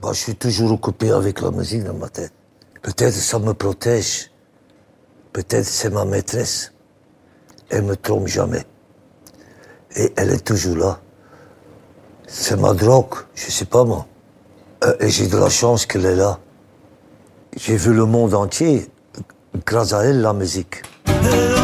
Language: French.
Bah, je suis toujours occupé avec la musique dans ma tête. Peut-être ça me protège. Peut-être c'est ma maîtresse. Elle me trompe jamais. Et elle est toujours là. C'est ma drogue, je sais pas moi. Et j'ai de la chance qu'elle est là. J'ai vu le monde entier grâce à elle, la musique.